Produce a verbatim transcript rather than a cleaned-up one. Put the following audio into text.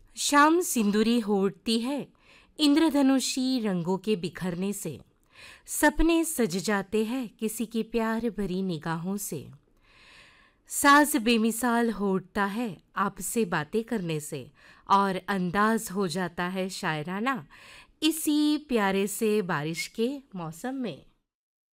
शाम सिंदूरी होती है इंद्रधनुषी रंगों के बिखरने से। सपने सज जाते हैं किसी की प्यार भरी निगाहों से। साज बेमिसाल होता है आपसे बातें करने से, और अंदाज हो जाता है शायराना इसी प्यारे से बारिश के मौसम में।